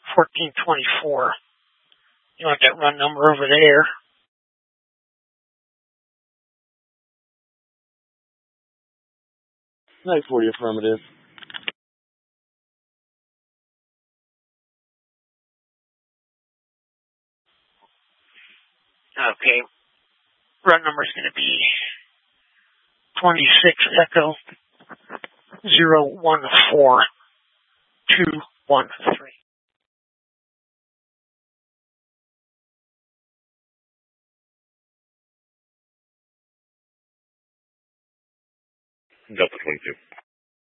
1424. You want that run number over there. Night 40 affirmative. Okay. Run number is going to be 26 Echo 014213. Delta 22.